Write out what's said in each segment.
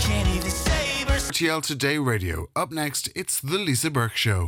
can't even save her. RTL Today Radio. Up next, it's The Lisa Burke Show.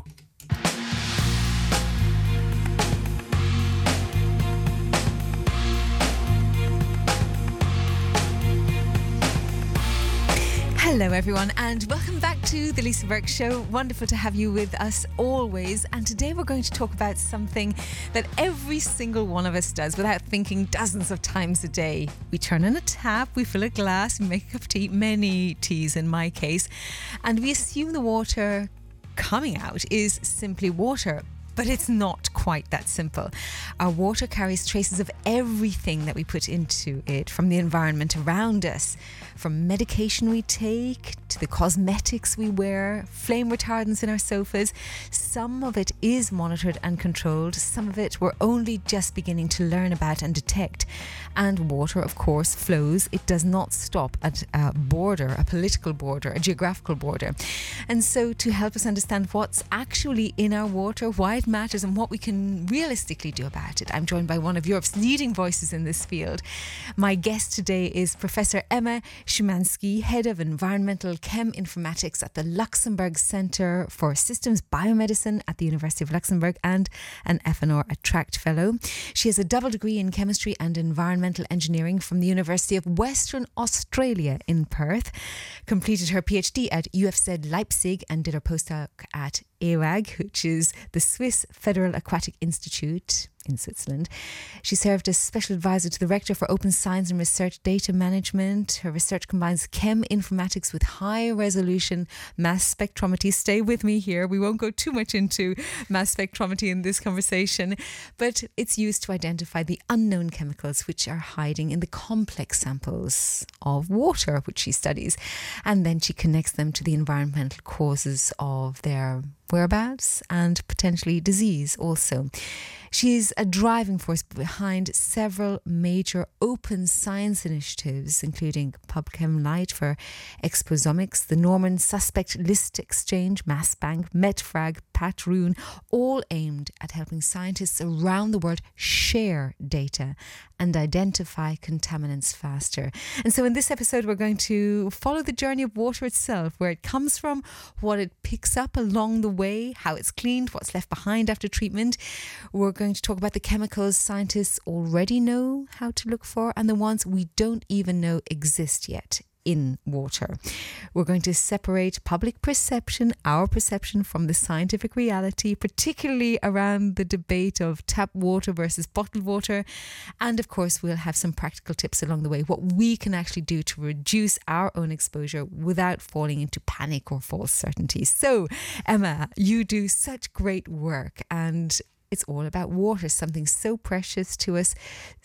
Hello everyone and welcome back to The Lisa Burke Show. Wonderful to have you with us always. And today we're going to talk about something that every single one of us does without thinking dozens of times a day. We turn on a tap, we fill a glass, we make a cup of tea, many teas in my case, and we assume the water coming out is simply water. But it's not quite that simple. Our water carries traces of everything that we put into it, from the environment around us, from medication we take to the cosmetics we wear, flame retardants in our sofas. Some of it is monitored and controlled. Some of it we're only just beginning to learn about and detect. And water, of course, flows. It does not stop at a border, a political border, a geographical border. And so to help us understand what's actually in our water, why it matters and what we can realistically do about it, I'm joined by one of Europe's leading voices in this field. My guest today is Professor Emma Szymanski, Head of Environmental Chem Informatics at the Luxembourg Centre for Systems Biomedicine at the University of Luxembourg and an FNR Attract Fellow. She has a double degree in Chemistry and Environmental Engineering from the University of Western Australia in Perth, completed her PhD at UFZ Leipzig and did her postdoc at EWAG, which is the Swiss Federal Aquatic Institute in Switzerland. She served as special advisor to the Rector for Open Science and Research Data Management. Her research combines chem informatics with high resolution mass spectrometry. Stay with me here. We won't go too much into mass spectrometry in this conversation, but it's used to identify the unknown chemicals which are hiding in the complex samples of water, which she studies. And then she connects them to the environmental causes of their whereabouts and potentially disease also. She is a driving force behind several major open science initiatives, including PubChem Lite for exposomics, the Norman Suspect List Exchange, MassBank, MetFrag, PatRune, all aimed at helping scientists around the world share data and identify contaminants faster. And so in this episode, we're going to follow the journey of water itself, where it comes from, what it picks up along the way, how it's cleaned, what's left behind after treatment. We're going to talk about the chemicals scientists already know how to look for and the ones we don't even know exist yet in water. We're going to separate public perception, our perception, from the scientific reality, particularly around the debate of tap water versus bottled water. And of course, we'll have some practical tips along the way, what we can actually do to reduce our own exposure without falling into panic or false certainty. So, Emma, you do such great work, and it's all about water, something so precious to us,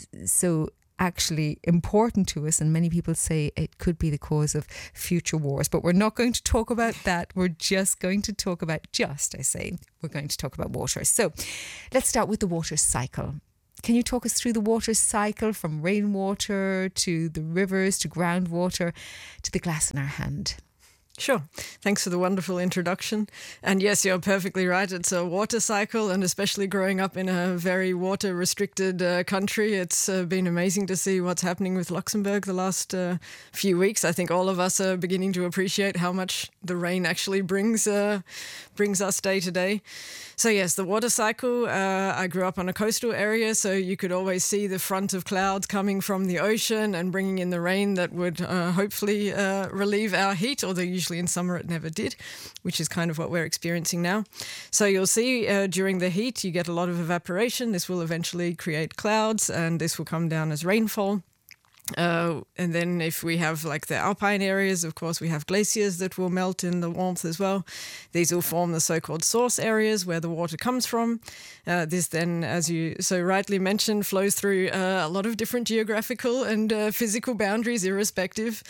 so actually important to us, and many people say it could be the cause of future wars, but we're not going to talk about that. We're just going to talk about, we're going to talk about water. So let's start with the water cycle. Can you talk us through the water cycle, from rainwater to the rivers to groundwater to the glass in our hand? Sure. Thanks for the wonderful introduction. And yes, you're perfectly right. It's a water cycle, and especially growing up in a very water-restricted country, it's been amazing to see what's happening with Luxembourg the last few weeks. I think all of us are beginning to appreciate how much the rain actually brings us day to day. So yes, the water cycle, I grew up on a coastal area, so you could always see the front of clouds coming from the ocean and bringing in the rain that would hopefully relieve our heat, although usually in summer it never did, which is kind of what we're experiencing now. So you'll see during the heat you get a lot of evaporation. This will eventually create clouds, and this will come down as rainfall. And then if we have like the alpine areas, of course, we have glaciers that will melt in the warmth as well. These will form the so-called source areas where the water comes from. This then, as you so rightly mentioned, flows through a lot of different geographical and physical boundaries irrespective.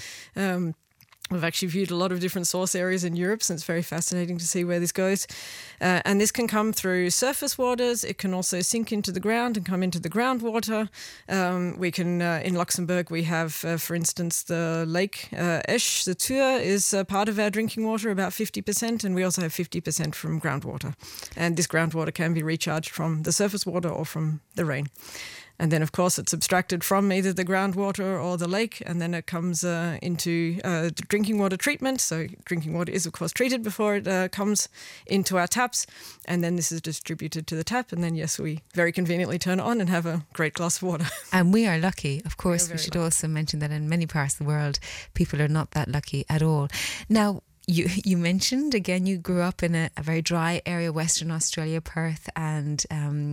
We've actually viewed a lot of different source areas in Europe, so it's very fascinating to see where this goes. And this can come through surface waters. It can also sink into the ground and come into the groundwater. We can, in Luxembourg, we have, for instance, the lake Esch, the Thur, is part of our drinking water, about 50%, and we also have 50% from groundwater. And this groundwater can be recharged from the surface water or from the rain. And then, of course, it's abstracted from either the groundwater or the lake, and then it comes into drinking water treatment. So drinking water is, of course, treated before it comes into our taps, and then this is distributed to the tap, and then, yes, we very conveniently turn it on and have a great glass of water. And we are lucky. Of course, we should lucky. also mention that in many parts of the world, people are not that lucky at all. Now, you mentioned, again, you grew up in a very dry area, Western Australia, Perth and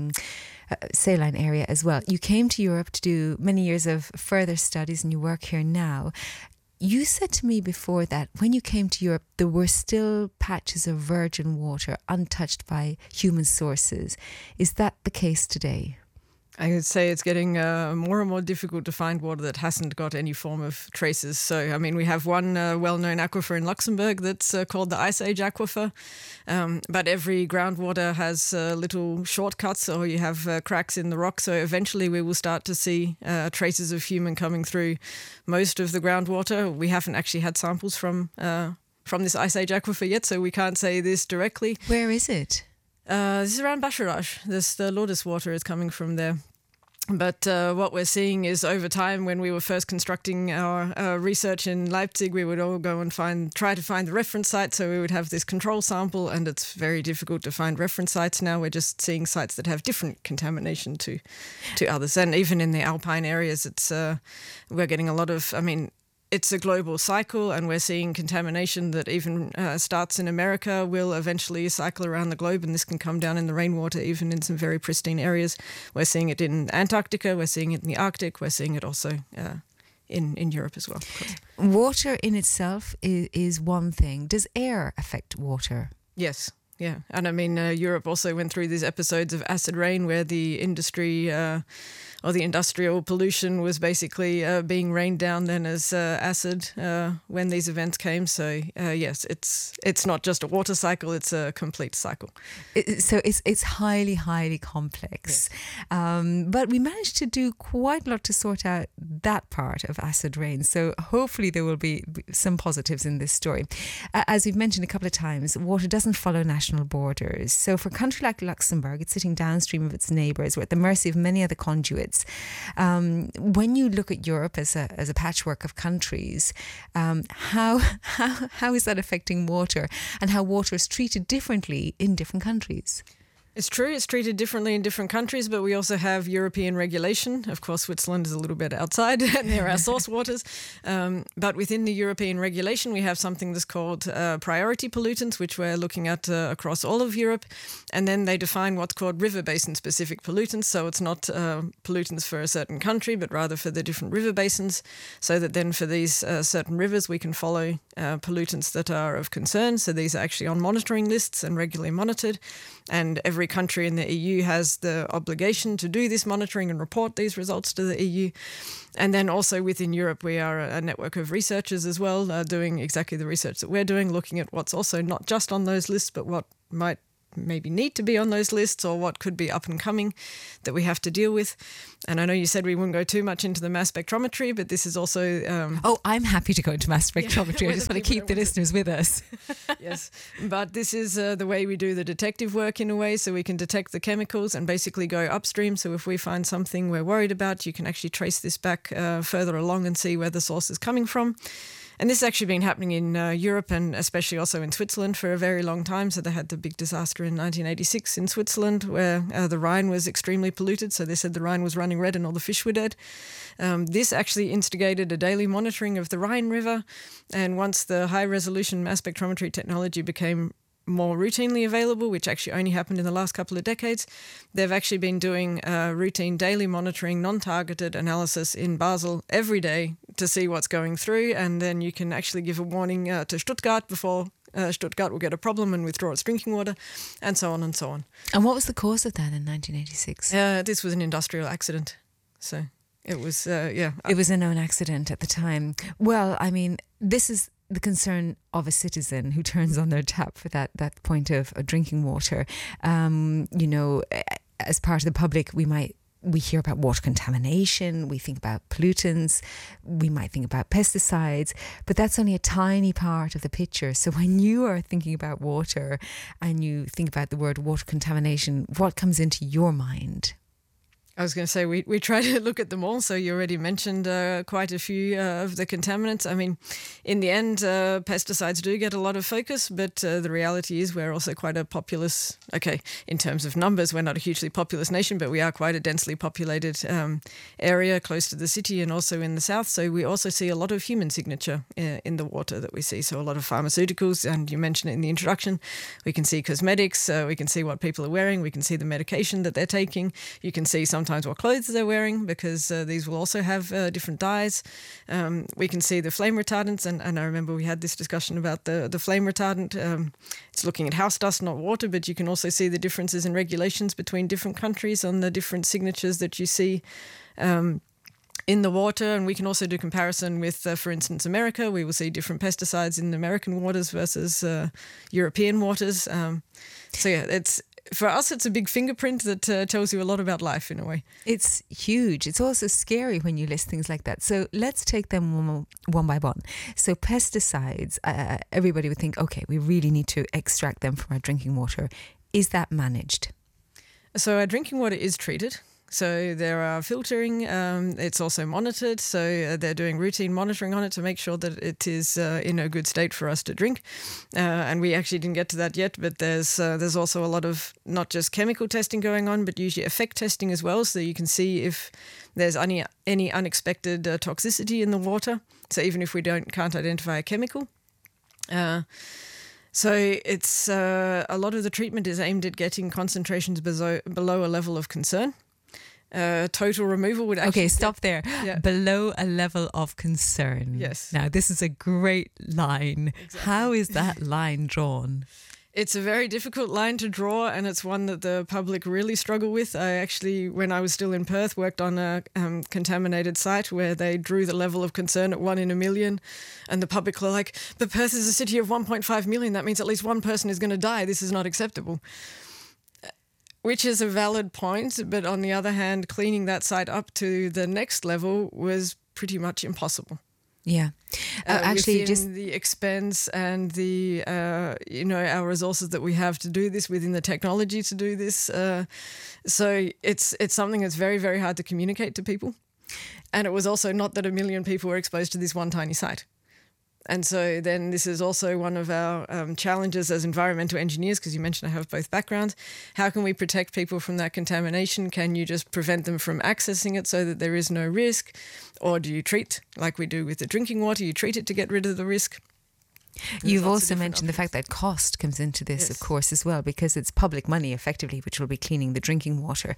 Saline area as well. You came to Europe to do many years of further studies and you work here now. You said to me before that when you came to Europe, there were still patches of virgin water untouched by human sources. Is that the case today? I would say it's getting more and more difficult to find water that hasn't got any form of traces. So, I mean, we have one well-known aquifer in Luxembourg that's called the Ice Age Aquifer. But every groundwater has little shortcuts, or you have cracks in the rock. So eventually we will start to see traces of human coming through most of the groundwater. We haven't actually had samples from this Ice Age Aquifer yet, so we can't say this directly. Where is it? This is around Bacharach. The Lourdes water is coming from there. But what we're seeing is over time, when we were first constructing our research in Leipzig, we would all go and try to find the reference site. So we would have this control sample, and it's very difficult to find reference sites now. We're just seeing sites that have different contamination to others. And even in the alpine areas, it's we're getting a lot of, I mean, it's a global cycle, and we're seeing contamination that even starts in America will eventually cycle around the globe, and this can come down in the rainwater, even in some very pristine areas. We're seeing it in Antarctica, we're seeing it in the Arctic, we're seeing it also in Europe as well. Water in itself is one thing. Does air affect water? Yes. Yeah, and I mean, Europe also went through these episodes of acid rain where the industry or the industrial pollution was basically being rained down then as acid when these events came. So yes, it's not just a water cycle; it's a complete cycle. So it's highly, highly complex. Yeah. But we managed to do quite a lot to sort out that part of acid rain. So hopefully there will be some positives in this story. As we've mentioned a couple of times, water doesn't follow national borders. So for a country like Luxembourg, it's sitting downstream of its neighbours. We're at the mercy of many other conduits. When you look at Europe as a patchwork of countries, how is that affecting water, and how water is treated differently in different countries? It's true, it's treated differently in different countries, but we also have European regulation. Of course, Switzerland is a little bit outside, and there are source waters. But within the European regulation, we have something that's called priority pollutants, which we're looking at across all of Europe. And then they define what's called river basin-specific pollutants. So it's not pollutants for a certain country, but rather for the different river basins. So that then for these certain rivers, we can follow pollutants that are of concern. So these are actually on monitoring lists and regularly monitored. And every country in the EU has the obligation to do this monitoring and report these results to the EU. And then also within Europe, we are a network of researchers as well, doing exactly the research that we're doing, looking at what's also not just on those lists, but what might maybe need to be on those lists, or what could be up and coming that we have to deal with. And I know you said we wouldn't go too much into the mass spectrometry, but this is also... I'm happy to go into mass spectrometry. Yeah, I just want to keep the listeners with us. Yes, but this is the way we do the detective work in a way, so we can detect the chemicals and basically go upstream. So if we find something we're worried about, you can actually trace this back further along and see where the source is coming from. And this has actually been happening in Europe, and especially also in Switzerland for a very long time. So they had the big disaster in 1986 in Switzerland where the Rhine was extremely polluted. So they said the Rhine was running red and all the fish were dead. This actually instigated a daily monitoring of the Rhine River. And once the high-resolution mass spectrometry technology became more routinely available, which actually only happened in the last couple of decades, they've actually been doing routine daily monitoring, non-targeted analysis in Basel every day to see what's going through, and then you can actually give a warning to Stuttgart before Stuttgart will get a problem and withdraw its drinking water, and so on and so on. And what was the cause of that in 1986? This was an industrial accident. So it was, It was a known accident at the time. Well, I mean, this is the concern of a citizen who turns on their tap for that point of drinking water. As part of the public, we hear about water contamination, we think about pollutants, we might think about pesticides, but that's only a tiny part of the picture. So when you are thinking about water and you think about the word water contamination, what comes into your mind? I was going to say we try to look at them all. So you already mentioned quite a few of the contaminants. I mean, in the end, pesticides do get a lot of focus, but the reality is we're also quite a populous. Okay, in terms of numbers, we're not a hugely populous nation, but we are quite a densely populated area close to the city and also in the south. So we also see a lot of human signature in the water that we see. So a lot of pharmaceuticals, and you mentioned it in the introduction. We can see cosmetics. We can see what people are wearing. We can see the medication that they're taking. You can see sometimes what clothes they're wearing, because these will also have different dyes. We can see the flame retardants, and I remember we had this discussion about the flame retardant. It's looking at house dust, not water, but you can also see the differences in regulations between different countries on the different signatures that you see in the water. And we can also do comparison with, for instance, America. We will see different pesticides in American waters versus European waters. So yeah, for us, it's a big fingerprint that tells you a lot about life in a way. It's huge. It's also scary when you list things like that. So let's take them one by one. So pesticides, everybody would think, okay, we really need to extract them from our drinking water. Is that managed? So our drinking water is treated. So there are filtering. It's also monitored. So they're doing routine monitoring on it to make sure that it is in a good state for us to drink. And we actually didn't get to that yet, but there's also a lot of not just chemical testing going on, but usually effect testing as well. So you can see if there's any unexpected toxicity in the water. So even if we can't identify a chemical. So it's a lot of the treatment is aimed at getting concentrations below a level of concern. Total removal would actually... Okay, stop there. Yeah. Below a level of concern. Yes. Now, this is a great line. Exactly. How is that line drawn? It's a very difficult line to draw, and it's one that the public really struggle with. I actually, when I was still in Perth, worked on a contaminated site where they drew the level of concern at 1 in a million, and the public were like, but Perth is a city of 1.5 million. That means at least one person is going to die. This is not acceptable. Which is a valid point, but on the other hand, cleaning that site up to the next level was pretty much impossible. Yeah, actually, just the expense and the our resources that we have to do this, within the technology to do this. So it's something that's very, very hard to communicate to people, and it was also not that 1 million people were exposed to this one tiny site. And so then this is also one of our challenges as environmental engineers, because you mentioned I have both backgrounds. How can we protect people from that contamination? Can you just prevent them from accessing it so that there is no risk? Or do you treat, like we do with the drinking water, you treat it to get rid of the risk? You've also mentioned the fact that cost comes into this, yes, of course, as well, because it's public money, effectively, which will be cleaning the drinking water.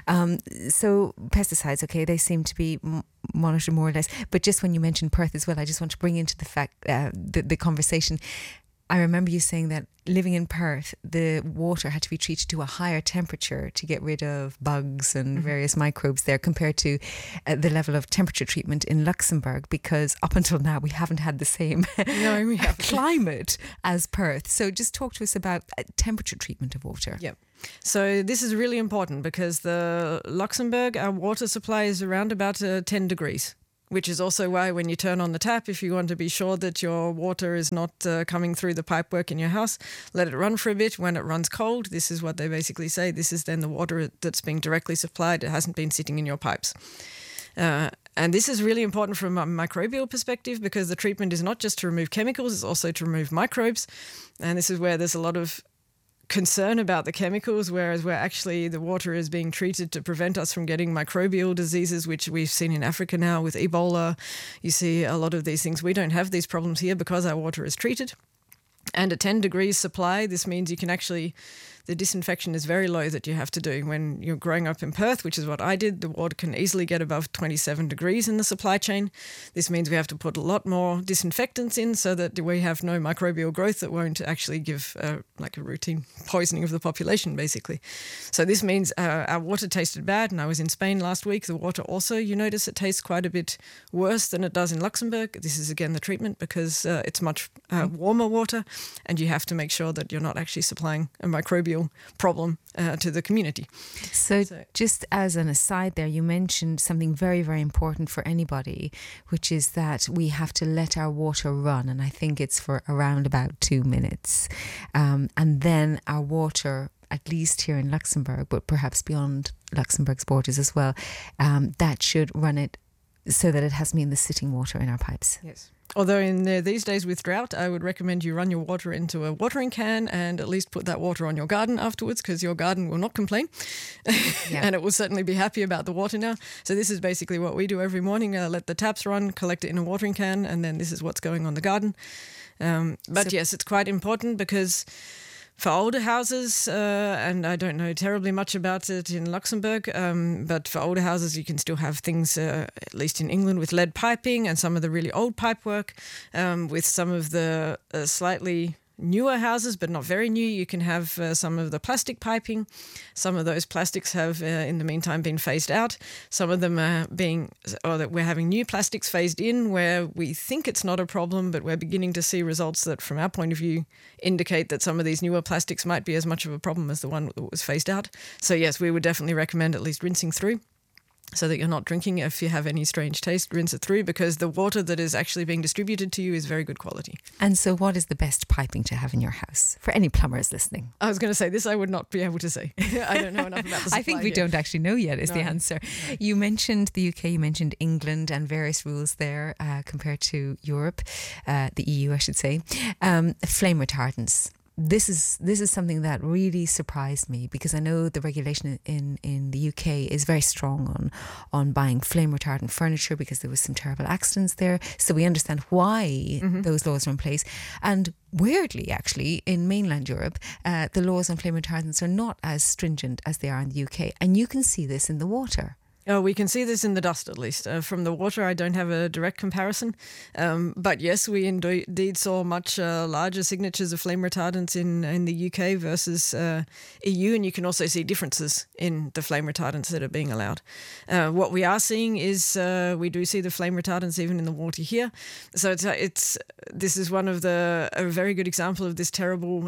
So pesticides, okay, they seem to be monitored more or less. But just when you mentioned Perth as well, I just want to bring into the fact, the conversation. I remember you saying that living in Perth, the water had to be treated to a higher temperature to get rid of bugs and various microbes there, compared to the level of temperature treatment in Luxembourg, because up until now we haven't had the same climate as Perth. So just talk to us about temperature treatment of water. Yeah. So this is really important, because the Luxembourg, our water supply is around about 10 degrees. Which is also why when you turn on the tap, if you want to be sure that your water is not coming through the pipework in your house, let it run for a bit. When it runs cold, this is what they basically say. This is then the water that's being directly supplied. It hasn't been sitting in your pipes. And this is really important from a microbial perspective, because the treatment is not just to remove chemicals, it's also to remove microbes. And this is where there's a lot of concern about the chemicals, whereas where actually the water is being treated to prevent us from getting microbial diseases, which we've seen in Africa now with Ebola. You see a lot of these things. We don't have these problems here because our water is treated. And at 10 degrees supply, this means you can actually, the disinfection is very low that you have to do. When you're growing up in Perth, which is what I did, the water can easily get above 27 degrees in the supply chain. This means we have to put a lot more disinfectants in so that we have no microbial growth that won't actually give like a routine poisoning of the population, basically. So this means our water tasted bad, and I was in Spain last week. The water also, you notice it tastes quite a bit worse than it does in Luxembourg. This is again the treatment, because it's much warmer water, and you have to make sure that you're not actually supplying a microbial problem to the community. So just as an aside there, you mentioned something very, very important for anybody, which is that we have to let our water run, and I think it's for around about 2 minutes. And then our water at least here in Luxembourg, but perhaps beyond Luxembourg's borders as well, that should run it so that it has me in the sitting water in our pipes. Yes. Although in these days with drought, I would recommend you run your water into a watering can and at least put that water on your garden afterwards, because your garden will not complain and it will certainly be happy about the water now. So this is basically what we do every morning, let the taps run, collect it in a watering can, and then this is what's going on the garden. Yes, it's quite important because for older houses, and I don't know terribly much about it in Luxembourg, but for older houses you can still have things, at least in England, with lead piping and some of the really old pipework. With some of the slightly newer houses, but not very new, you can have some of the plastic piping. Some of those plastics have in the meantime been phased out. Some of them are that we're having new plastics phased in where we think it's not a problem, but we're beginning to see results that from our point of view indicate that some of these newer plastics might be as much of a problem as the one that was phased out. So yes, we would definitely recommend at least rinsing through, so that you're not drinking. If you have any strange taste, rinse it through, because the water that is actually being distributed to you is very good quality. And so what is the best piping to have in your house? For any plumbers listening. I was going to say this, I would not be able to say. I don't know enough about the supply. I think we don't actually know yet is the answer. No. You mentioned the UK, you mentioned England and various rules there compared to Europe, the EU I should say. Flame retardants. This is something that really surprised me, because I know the regulation in the UK is very strong on buying flame retardant furniture because there was some terrible accidents there. So we understand why those laws are in place. And weirdly, actually, in mainland Europe, the laws on flame retardants are not as stringent as they are in the UK. And you can see this in the water. Oh, we can see this in the dust, at least. From the water, I don't have a direct comparison. But yes, we indeed saw much larger signatures of flame retardants in the UK versus EU, and you can also see differences in the flame retardants that are being allowed. What we are seeing is we do see the flame retardants even in the water here. So this is a very good example of this terrible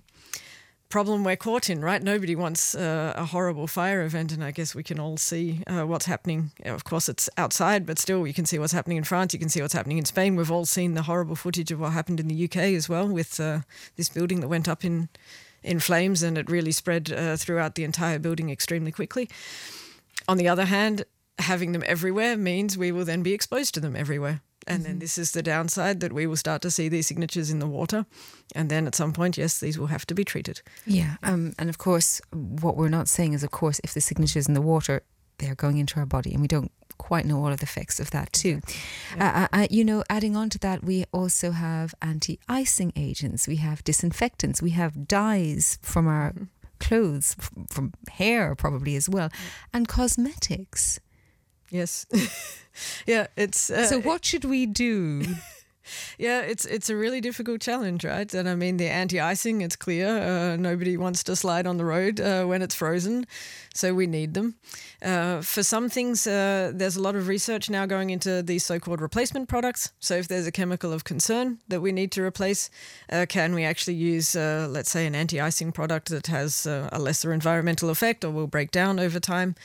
problem we're caught in, right? Nobody wants a horrible fire event, and I guess we can all see what's happening. Of course, it's outside, but still, you can see what's happening in France. You can see what's happening in Spain. We've all seen the horrible footage of what happened in the UK as well, with this building that went up in flames, and it really spread throughout the entire building extremely quickly. On the other hand, having them everywhere means we will then be exposed to them everywhere. And then this is the downside, that we will start to see these signatures in the water. And then at some point, yes, these will have to be treated. Yeah. And of course, what we're not saying is, of course, if the signatures in the water, they're going into our body, and we don't quite know all of the effects of that too. Yeah. Adding on to that, we also have anti-icing agents, we have disinfectants, we have dyes from our clothes, from hair probably as well, and cosmetics. Yes. Yeah, it's... so what should we do? Yeah, it's a really difficult challenge, right? And I mean, the anti-icing, it's clear. Nobody wants to slide on the road when it's frozen, so we need them. For some things, there's a lot of research now going into these so-called replacement products. So if there's a chemical of concern that we need to replace, can we actually use, let's say, an anti-icing product that has a lesser environmental effect or will break down over time?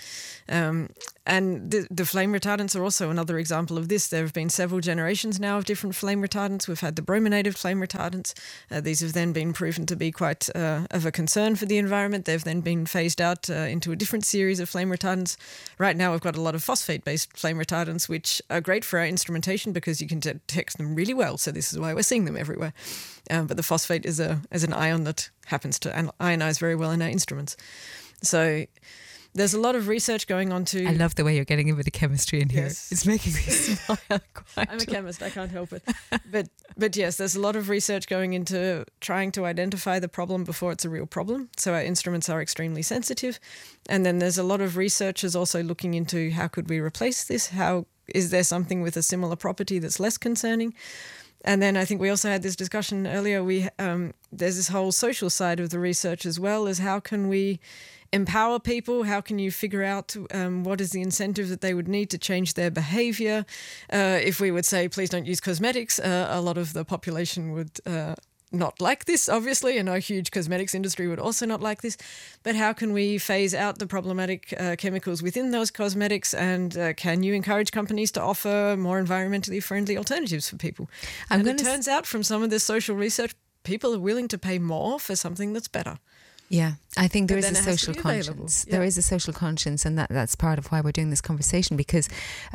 And the flame retardants are also another example of this. There have been several generations now of different flame retardants. We've had the brominated flame retardants. These have then been proven to be quite of a concern for the environment. They've then been phased out into a different series of flame retardants. Right now we've got a lot of phosphate-based flame retardants, which are great for our instrumentation because you can detect them really well. So this is why we're seeing them everywhere. But the phosphate is an ion that happens to ionize very well in our instruments. So there's a lot of research going on to... I love the way you're getting a bit of chemistry in here. Yes. It's making me smile quite. I'm a chemist, I can't help it. But yes, there's a lot of research going into trying to identify the problem before it's a real problem. So our instruments are extremely sensitive. And then there's a lot of researchers also looking into how could we replace this? How is there something with a similar property that's less concerning? And then I think we also had this discussion earlier. There's this whole social side of the research as well, as how can we empower people? How can you figure out what is the incentive that they would need to change their behavior? If we would say, please don't use cosmetics, a lot of the population would not like this, obviously, and our huge cosmetics industry would also not like this. But how can we phase out the problematic chemicals within those cosmetics? And can you encourage companies to offer more environmentally friendly alternatives for people? And it turns out from some of this social research, people are willing to pay more for something that's better. Yeah, I think there But is a then it has to social be available. conscience. Yeah. There is a social conscience, and that's part of why we're doing this conversation, because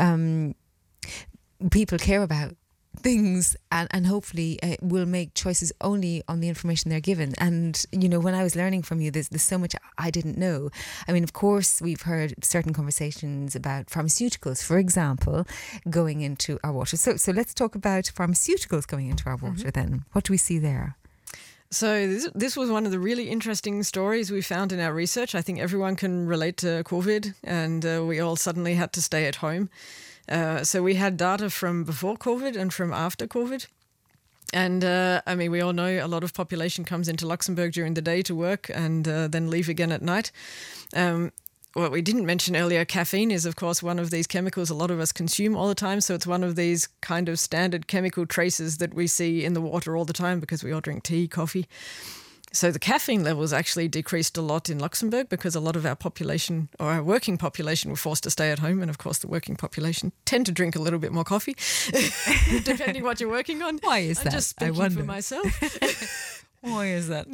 people care about things and hopefully will make choices only on the information they're given. And, you know, when I was learning from you, there's so much I didn't know. I mean, of course, we've heard certain conversations about pharmaceuticals, for example, going into our water. So let's talk about pharmaceuticals going into our water then. What do we see there? So this was one of the really interesting stories we found in our research. I think everyone can relate to COVID, and we all suddenly had to stay at home. So we had data from before COVID and from after COVID. And I mean, we all know a lot of population comes into Luxembourg during the day to work and then leave again at night. What we didn't mention earlier, caffeine is, of course, one of these chemicals a lot of us consume all the time. So it's one of these kind of standard chemical traces that we see in the water all the time because we all drink tea, coffee. So the caffeine levels actually decreased a lot in Luxembourg because a lot of our population, or our working population, were forced to stay at home. And of course, the working population tend to drink a little bit more coffee, depending what you're working on. Why is that? I'm just speaking for myself. Why is that?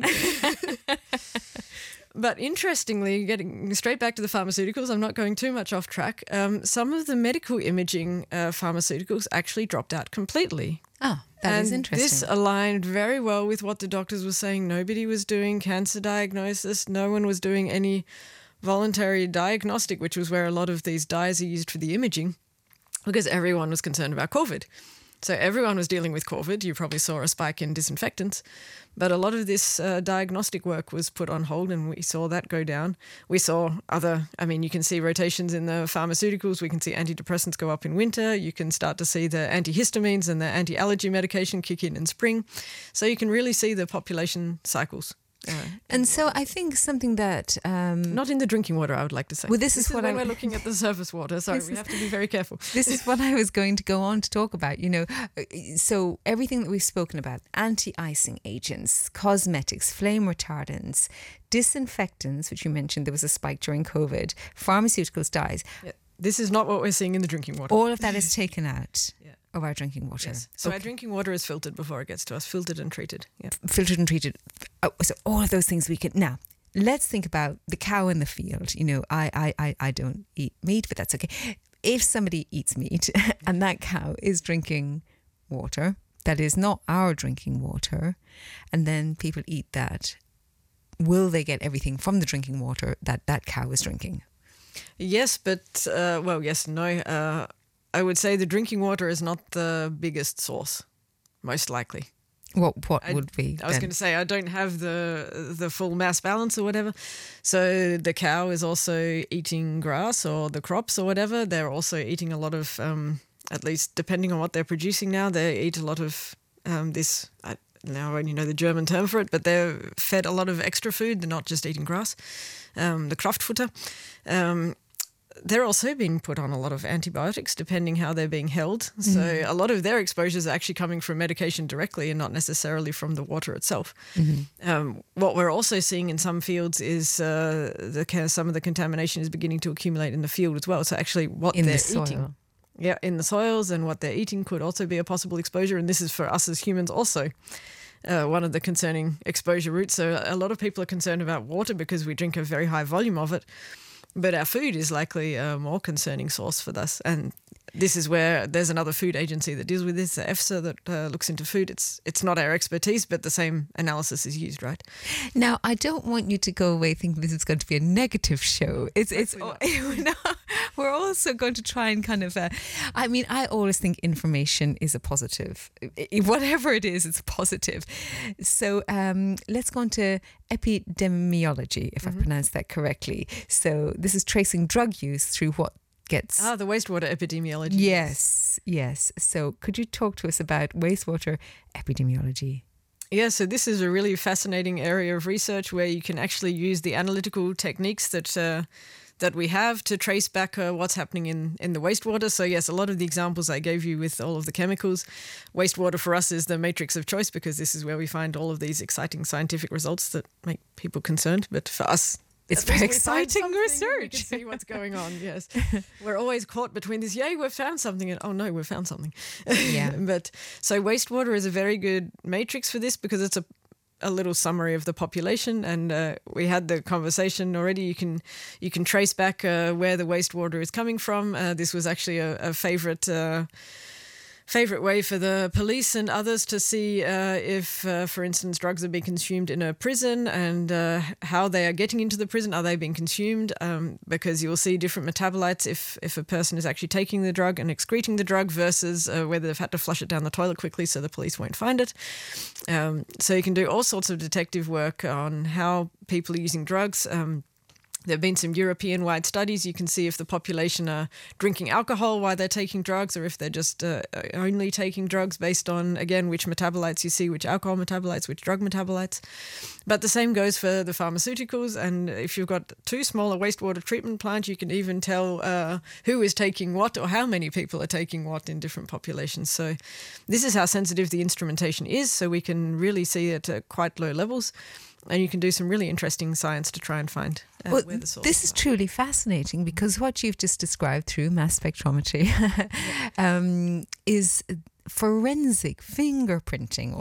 But interestingly, getting straight back to the pharmaceuticals, I'm not going too much off track. Some of the medical imaging pharmaceuticals actually dropped out completely. Oh, that is interesting. This aligned very well with what the doctors were saying. Nobody was doing cancer diagnosis. No one was doing any voluntary diagnostic, which was where a lot of these dyes are used for the imaging, because everyone was concerned about COVID. So everyone was dealing with COVID. You probably saw a spike in disinfectants. But a lot of this diagnostic work was put on hold, and we saw that go down. We saw you can see rotations in the pharmaceuticals. We can see antidepressants go up in winter. You can start to see the antihistamines and the anti-allergy medication kick in spring. So you can really see the population cycles. And so I think something that... not in the drinking water, I would like to say. Well, this is what we're looking at the surface water. Sorry, we have to be very careful. This is what I was going to go on to talk about, you know. So everything that we've spoken about, anti-icing agents, cosmetics, flame retardants, disinfectants, which you mentioned, there was a spike during COVID, pharmaceuticals, dyes. Yeah. This is not what we're seeing in the drinking water. All of that is taken out of our drinking water. Yes. So our drinking water is filtered before it gets to us, filtered and treated. Yeah. Filtered and treated. Oh, so all of those things we can... Now, let's think about the cow in the field. You know, I don't eat meat, but that's okay. If somebody eats meat and that cow is drinking water that is not our drinking water, and then people eat that, will they get everything from the drinking water that that cow is drinking? Yes, but, yes and no. I would say the drinking water is not the biggest source, most likely. What would be? I was going to say, I don't have the full mass balance or whatever. So the cow is also eating grass or the crops or whatever. They're also eating a lot of, at least depending on what they're producing now, they eat a lot of this... Now I only know the German term for it, but they're fed a lot of extra food. They're not just eating grass, the Kraftfutter. They're also being put on a lot of antibiotics, depending how they're being held. So a lot of their exposures are actually coming from medication directly and not necessarily from the water itself. What we're also seeing in some fields is some of the contamination is beginning to accumulate in the field as well. So actually what they're eating. Yeah, in the soils, and what they're eating could also be a possible exposure. And this is for us as humans also one of the concerning exposure routes. So a lot of people are concerned about water because we drink a very high volume of it. But our food is likely a more concerning source for this. And this is where there's another food agency that deals with this, the EFSA, that looks into food. It's not our expertise, but the same analysis is used, right? Now, I don't want you to go away thinking this is going to be a negative show. We're also going to try and kind of... I always think information is a positive. Whatever it is, it's a positive. So let's go on to epidemiology, if I've pronounced that correctly. So this is tracing drug use through what gets... the wastewater epidemiology. Yes. So could you talk to us about wastewater epidemiology? Yeah, so this is a really fascinating area of research where you can actually use the analytical techniques that we have to trace back what's happening in the wastewater. So yes, a lot of the examples I gave you with all of the chemicals, wastewater for us is the matrix of choice because this is where we find all of these exciting scientific results that make people concerned. But for us, it's very exciting research. We can see what's going on, yes. We're always caught between this, yay, we've found something, and oh no, we've found something. Yeah. But so wastewater is a very good matrix for this because it's a little summary of the population, and we had the conversation already. You can trace back where the wastewater is coming from. This was actually a favorite way for the police and others to see if, for instance, drugs are being consumed in a prison, and how they are getting into the prison. Are they being consumed? Because you'll see different metabolites if a person is actually taking the drug and excreting the drug versus whether they've had to flush it down the toilet quickly so the police won't find it. So you can do all sorts of detective work on how people are using drugs. There have been some European-wide studies. You can see if the population are drinking alcohol while they're taking drugs, or if they're just only taking drugs based on, again, which metabolites you see, which alcohol metabolites, which drug metabolites. But the same goes for the pharmaceuticals. And if you've got too small a wastewater treatment plant, you can even tell who is taking what or how many people are taking what in different populations. So this is how sensitive the instrumentation is. So we can really see it at quite low levels. And you can do some really interesting science to try and find where the source this is truly fascinating, because what you've just described through mass spectrometry is forensic fingerprinting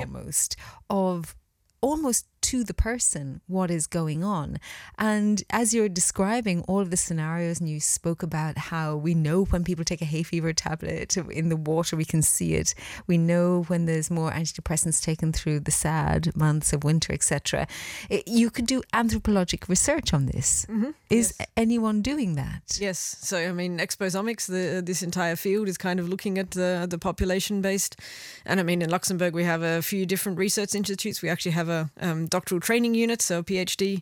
almost to the person what is going on. And as you're describing all of the scenarios, and you spoke about how we know when people take a hay fever tablet in the water, we can see it. We know when there's more antidepressants taken through the sad months of winter, etc. You could do anthropologic research on this. Mm-hmm. Is anyone doing that? Yes. So, I mean, exposomics, this entire field is kind of looking at the population based. And I mean, in Luxembourg, we have a few different research institutes. We actually have a doctoral training unit, so a PhD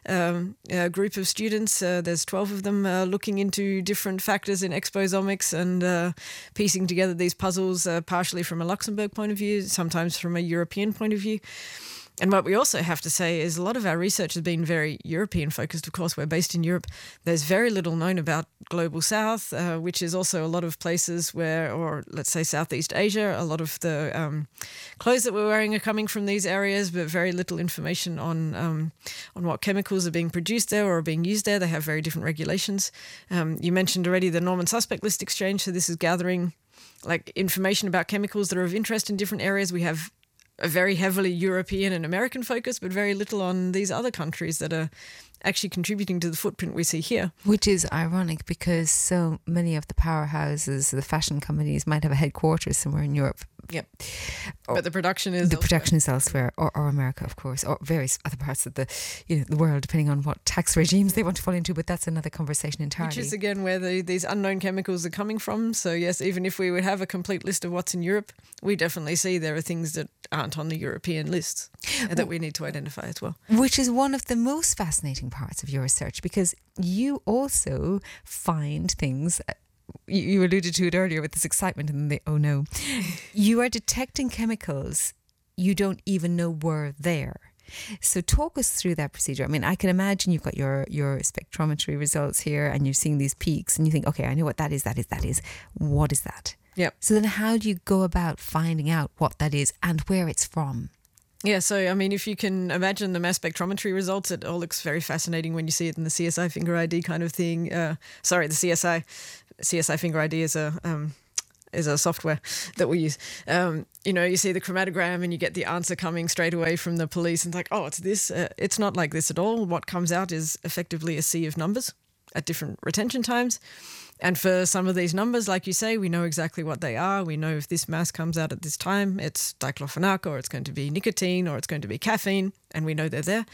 group of students. There's 12 of them looking into different factors in exposomics and piecing together these puzzles, partially from a Luxembourg point of view, sometimes from a European point of view. And what we also have to say is a lot of our research has been very European focused. Of course, we're based in Europe. There's very little known about Global South, which is also a lot of places where, or let's say Southeast Asia, a lot of the clothes that we're wearing are coming from these areas, but very little information on what chemicals are being produced there or are being used there. They have very different regulations. You mentioned already the Norman Suspect List Exchange. So this is gathering like information about chemicals that are of interest in different areas. We have a very heavily European and American focus, but very little on these other countries that are actually contributing to the footprint we see here. Which is ironic, because so many of the powerhouses, the fashion companies, might have a headquarters somewhere in Europe. Yep. But the production is elsewhere, or America, of course, or various other parts of the world, depending on what tax regimes they want to fall into. But that's another conversation entirely. Which is again where these unknown chemicals are coming from. So yes, even if we would have a complete list of what's in Europe, we definitely see there are things that aren't on the European lists that we need to identify as well. Which is one of the most fascinating parts of your research, because you also find things. You alluded to it earlier with this excitement and the oh no. You are detecting chemicals you don't even know were there. So talk us through that procedure. I mean, I can imagine you've got your spectrometry results here and you're seeing these peaks and you think, okay, I know what that is. What is that? Yep. So then how do you go about finding out what that is and where it's from? Yeah, so I mean, if you can imagine the mass spectrometry results, it all looks very fascinating when you see it in the CSI Finger ID kind of thing. The CSI Finger ID is a software that we use. You see the chromatogram and you get the answer coming straight away from the police and it's like, oh, it's this. It's not like this at all. What comes out is effectively a sea of numbers at different retention times. And for some of these numbers, like you say, we know exactly what they are. We know if this mass comes out at this time, it's diclofenac, or it's going to be nicotine, or it's going to be caffeine, and we know they're there.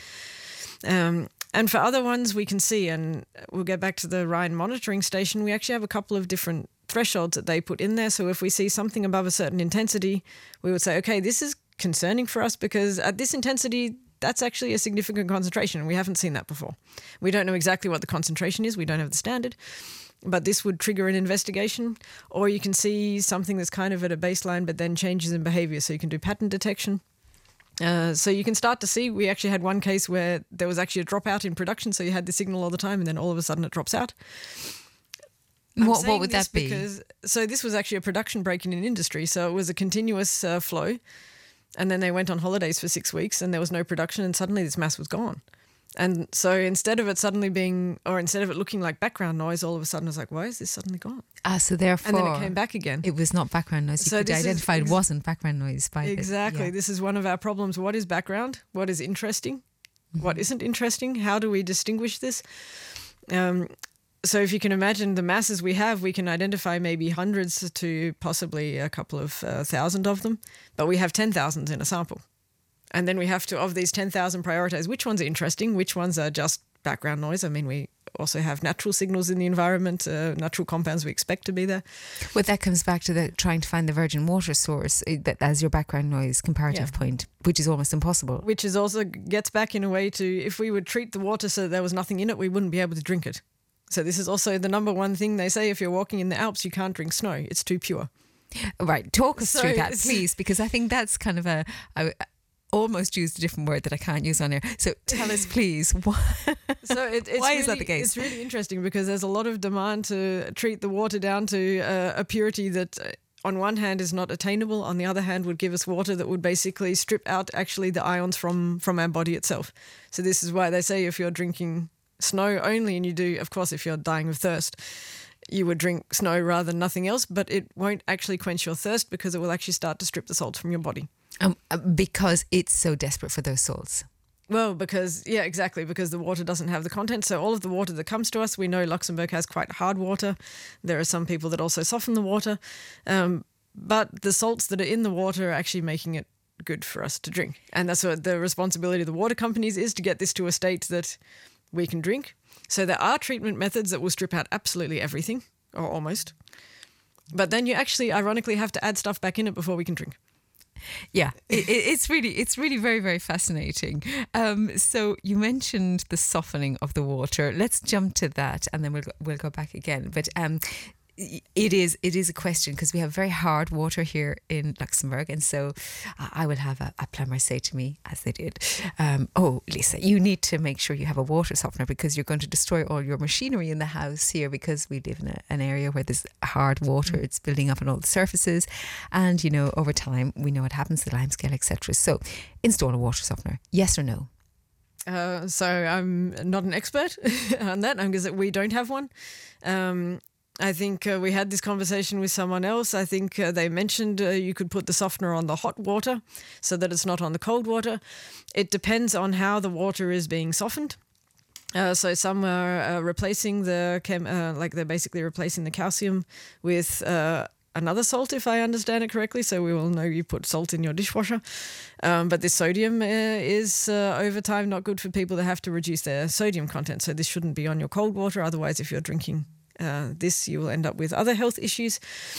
And for other ones, we can see, and we'll get back to the Rhine monitoring station, we actually have a couple of different thresholds that they put in there. So if we see something above a certain intensity, we would say, okay, this is concerning for us because at this intensity, that's actually a significant concentration, and we haven't seen that before. We don't know exactly what the concentration is. We don't have the standard. But this would trigger an investigation, or you can see something that's kind of at a baseline but then changes in behavior, so you can do pattern detection. So you can start to see, we actually had one case where there was actually a dropout in production, so you had the signal all the time and then all of a sudden it drops out. What would that be? So this was actually a production break in an industry, so it was a continuous flow, and then they went on holidays for 6 weeks and there was no production and suddenly this mass was gone. And so instead of it looking like background noise, all of a sudden it's like, why is this suddenly gone? So therefore... And then it came back again. It was not background noise. You could identify it wasn't background noise. Exactly. This is one of our problems. What is background? What is interesting? What isn't interesting? How do we distinguish this? So if you can imagine the masses we have, we can identify maybe hundreds to possibly a couple of thousand of them, but we have 10,000 in a sample. And then we have to, of these 10,000, prioritize which ones are interesting, which ones are just background noise. I mean, we also have natural signals in the environment, natural compounds we expect to be there. Well, that comes back to trying to find the virgin water source as your background noise comparative point, which is almost impossible. Which is also gets back in a way to, if we would treat the water so there was nothing in it, we wouldn't be able to drink it. So this is also the number one thing they say, if you're walking in the Alps, you can't drink snow. It's too pure. Right. Talk us through that, please, because I think that's kind of I almost used a different word that I can't use on air. So tell us, please, why is that the case? It's really interesting because there's a lot of demand to treat the water down to a purity that on one hand is not attainable, on the other hand would give us water that would basically strip out actually the ions from our body itself. So this is why they say if you're drinking snow only, and you do, of course, if you're dying of thirst, you would drink snow rather than nothing else, but it won't actually quench your thirst because it will actually start to strip the salts from your body. Because it's so desperate for those salts. Well, because the water doesn't have the content. So all of the water that comes to us, we know Luxembourg has quite hard water. There are some people that also soften the water. But the salts that are in the water are actually making it good for us to drink. And that's what the responsibility of the water companies is, to get this to a state that we can drink. So there are treatment methods that will strip out absolutely everything, or almost. But then you actually, ironically, have to add stuff back in it before we can drink. Yeah, it's really very, very fascinating. So you mentioned the softening of the water. Let's jump to that, and then we'll go back again. But it is a question, because we have very hard water here in Luxembourg, and so I will have a plumber say to me, as they did, "Oh, Lisa, you need to make sure you have a water softener because you're going to destroy all your machinery in the house here, because we live in an area where there's hard water. It's building up on all the surfaces, and over time we know what happens to the limescale, etc. So install a water softener, yes or no?" So I'm not an expert on that, because we don't have one. I think we had this conversation with someone else. I think they mentioned you could put the softener on the hot water so that it's not on the cold water. It depends on how the water is being softened. So some are replacing they're basically replacing the calcium with another salt, if I understand it correctly. So we will know you put salt in your dishwasher. But this sodium is over time not good for people that have to reduce their sodium content. So this shouldn't be on your cold water. Otherwise, if you're drinking this, you will end up with other health issues.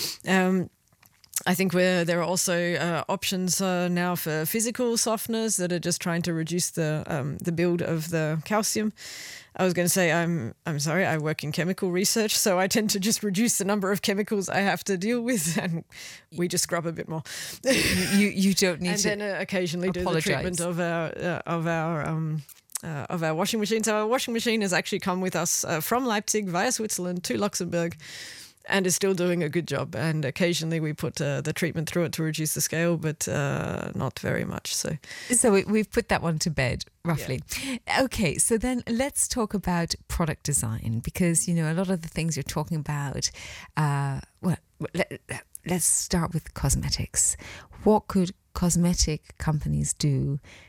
I think there are also options now for physical softeners that are just trying to reduce the build of the calcium. I was going to say, I'm sorry, I work in chemical research, so I tend to just reduce the number of chemicals I have to deal with, and we just scrub a bit more. You don't need to. And then occasionally apologize. Do the treatment of our washing machine. So our washing machine has actually come with us from Leipzig via Switzerland to Luxembourg, and is still doing a good job. And occasionally we put the treatment through it to reduce the scale, but not very much. So we've put that one to bed, roughly. Yeah. Okay, so then let's talk about product design, because, a lot of the things you're talking about, let's start with cosmetics. What could cosmetic companies do